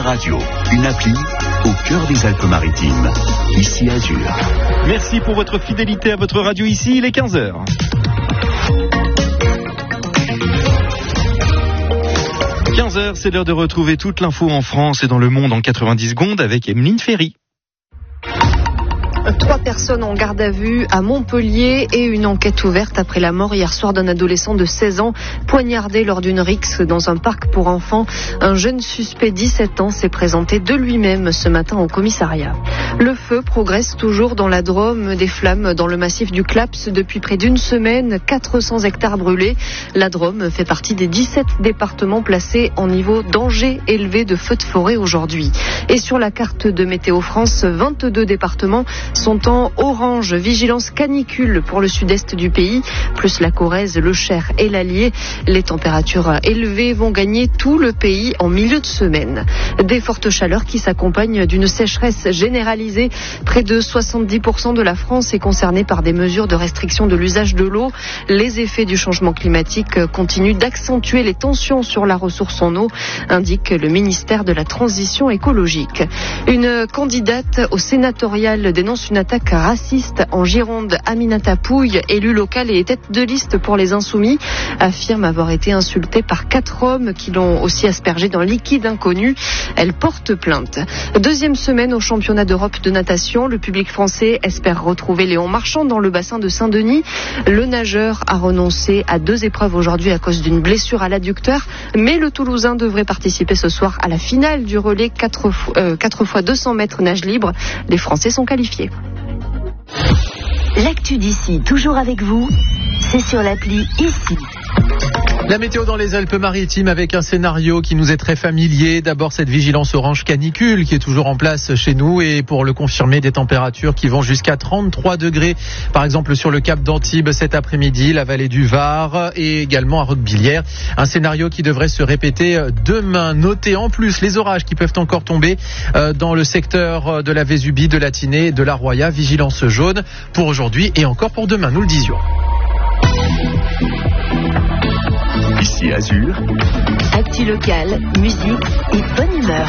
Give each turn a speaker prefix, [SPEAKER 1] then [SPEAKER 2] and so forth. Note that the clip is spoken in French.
[SPEAKER 1] radio, une appli au cœur des Alpes-Maritimes. Ici Azur.
[SPEAKER 2] Merci pour votre fidélité à votre radio ici, il est 15h. 15h, c'est l'heure de retrouver toute l'info en France et dans le monde en 90 secondes avec Emeline Ferry.
[SPEAKER 3] 3 personnes en garde à vue à Montpellier et une enquête ouverte après la mort hier soir d'un adolescent de 16 ans poignardé lors d'une rixe dans un parc pour enfants. Un jeune suspect 17 ans s'est présenté de lui-même ce matin au commissariat. Le feu progresse toujours dans la Drôme, des flammes dans le massif du Claps depuis près d'une semaine, 400 hectares brûlés. La Drôme fait partie des 17 départements placés en niveau danger élevé de feux de forêt aujourd'hui. Et sur la carte de Météo France, 22 départements sont en orange, vigilance canicule pour le sud-est du pays, plus la Corrèze, le Cher et l'Allier. Les températures élevées vont gagner tout le pays en milieu de semaine. Des fortes chaleurs qui s'accompagnent d'une sécheresse généralisée. Près de 70% de la France est concernée par des mesures de restriction de l'usage de l'eau. Les effets du changement climatique continuent d'accentuer les tensions sur la ressource en eau, indique le ministère de la Transition écologique. Une candidate au sénatorial dénonce une attaque raciste en Gironde. Aminata Pouille, élue locale et tête de liste pour les Insoumis, affirme avoir été insultée par 4 hommes qui l'ont aussi aspergée d'un liquide inconnu. Elle porte plainte. Deuxième semaine au championnat d'Europe de natation. Le public français espère retrouver Léon Marchand dans le bassin de Saint-Denis. Le nageur a renoncé à 2 épreuves aujourd'hui à cause d'une blessure à l'adducteur, mais le Toulousain devrait participer ce soir à la finale du relais 4 fois 200 mètres nage libre. Les Français sont qualifiés.
[SPEAKER 4] L'actu d'ici, toujours avec vous, c'est sur l'appli Ici.
[SPEAKER 5] La météo dans les Alpes-Maritimes avec un scénario qui nous est très familier. D'abord cette vigilance orange canicule qui est toujours en place chez nous et pour le confirmer des températures qui vont jusqu'à 33 degrés. Par exemple sur le cap d'Antibes cet après-midi, la vallée du Var et également à Roquebillière. Un scénario qui devrait se répéter demain. Notez en plus les orages qui peuvent encore tomber dans le secteur de la Vésubie, de la Tinée et de la Roya. Vigilance jaune pour aujourd'hui et encore pour demain, nous le disions.
[SPEAKER 1] Ici Azur.
[SPEAKER 4] Actu locale, musique et bonne humeur.